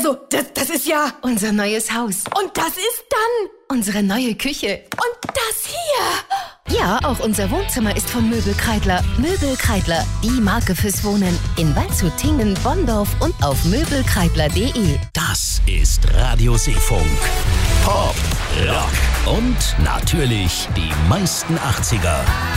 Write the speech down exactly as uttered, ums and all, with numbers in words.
Also, das, das ist ja... Unser neues Haus. Und das ist dann... Unsere neue Küche. Und das hier... Ja, auch unser Wohnzimmer ist von Möbel Kreidler. Möbel Kreidler, die Marke fürs Wohnen. In Waldshut, Tingen, Bonndorf und auf möbelkreidler punkt de. Das ist Radio Seefunk. Pop, Rock und natürlich die meisten achtziger.